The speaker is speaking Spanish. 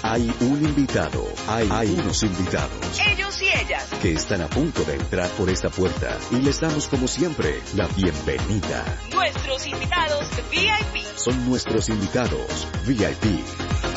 Hay un invitado, hay unos invitados. Ellos y ellas. Que están a punto de entrar por esta puerta y les damos como siempre la bienvenida. Nuestros invitados VIP. Son nuestros invitados VIP.